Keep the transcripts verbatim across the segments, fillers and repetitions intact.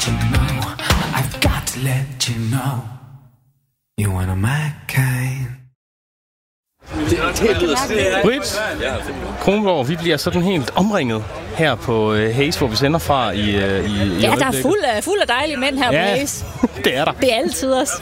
let you know. I've got to let you know. You wanna my kind. Britt Kronborg, vi bliver sådan helt omringet her på uh, Hayes, hvor vi sender fra i, uh, i, i Ja, der er fuld af, fuld af dejlige mænd her ja, på Hayes. Det er der. Det er altid os.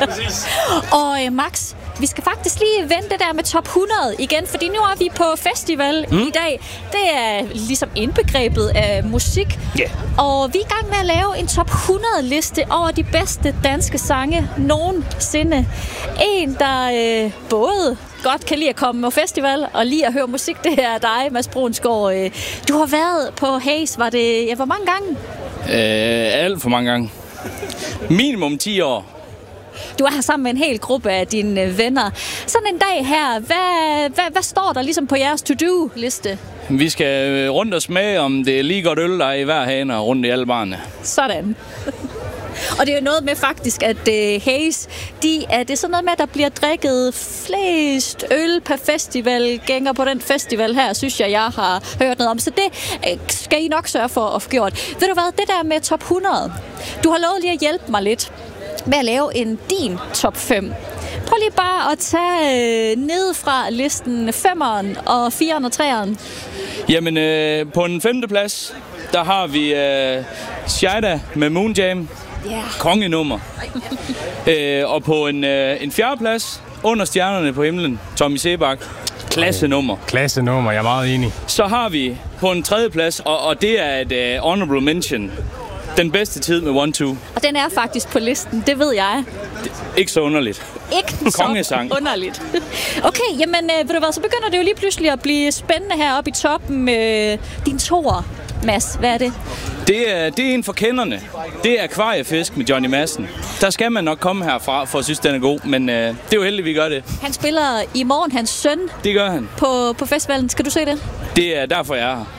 Og uh, Max, vi skal faktisk lige vende det der med top hundrede igen, fordi nu er vi på festival mm. i dag. Det er ligesom indbegrebet af musik. Yeah. Og vi er i gang med at lave en top hundrede liste over de bedste danske sange nogensinde. En, der øh, både godt kan lide at komme på festival og lide at høre musik, det er dig, Mads Brunsgaard. Du har været på Hayes, var det, ja, hvor mange gange? Øh, alt for mange gange. Minimum ti år. Du er her sammen med en hel gruppe af dine venner. Sådan en dag her, hvad, hvad, hvad står der ligesom på jeres to-do-liste? Vi skal rundt og smage, om det er lige godt øl, der er i hver hane og rundt i alle barne. Sådan. Og det er jo noget med faktisk, at uh, Hayes, de, er det er sådan noget med, at der bliver drikket flest øl per festivalgænger på den festival her, synes jeg, jeg har hørt noget om. Så det uh, skal I nok sørge for at få gjort. Ved du hvad, det der med top hundrede, du har lovet lige at hjælpe mig lidt med at lave en din top fem. Prøv lige bare at tage øh, ned fra listen femmeren og fireren og treeren. Jamen, øh, på en femte plads, der har vi øh, Shida med Moon Jam. Yeah. Kongenummer. øh, og på en, øh, en fjerde plads, Under stjernerne på himlen, Tommy Sebak. Klassenummer. Klassenummer, jeg er meget enig. Så har vi på en tredje plads, og, og det er et uh, honorable mention, den bedste tid med One Two. Og den er faktisk på listen, det ved jeg. Det, ikke så underligt. Ikke så Kongesang. Underligt. Okay, jamen øh, ved du hvad, så begynder det jo lige pludselig at blive spændende heroppe i toppen med din toer, Mads. Hvad er det? Det er, det er en for kenderne. Det er Akvariefisk med Johnny Madsen. Der skal man nok komme herfra, for at synes, den er god. Men øh, det er jo heldigt, vi gør det. Han spiller i morgen, hans søn. Det gør han. På, på festivalen. Skal du se det? Det er derfor, jeg er her.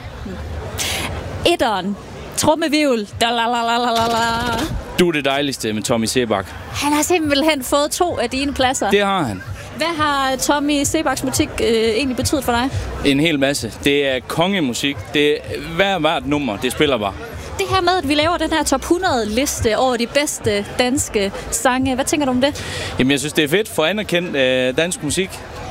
Etteren. Trummevivl. Du er det dejligste med Tommy Sebak. Han har simpelthen fået to af dine pladser. Det har han. Hvad har Tommy Sebaks musik øh, egentlig betydet for dig? En hel masse. Det er kongemusik. Det er hver hvert nummer, det spiller bare. Det her med, at vi laver den her top hundrede liste over de bedste danske sange. Hvad tænker du om det? Jamen, jeg synes, det er fedt for anerkendt øh, dansk musik.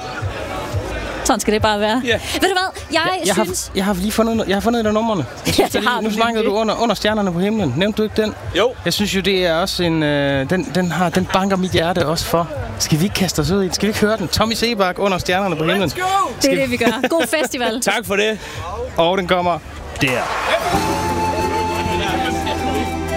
Sådan skal det bare være. Yeah. Ved du hvad? Jeg, jeg, jeg synes... Har, jeg har lige fundet, jeg har fundet et af numrene. Ja, det har nu snakkede du under, under stjernerne på himlen. Nævnte du ikke den? Jo. Jeg synes jo, det er også en... Øh, den, den, har, den banker mit hjerte også for. Skal vi ikke kaste os ud i den? Skal vi ikke høre den? Tommy Sebak under stjernerne på himlen. Let's go! Det er det, vi gør. God festival. Tak for det. Og den kommer der.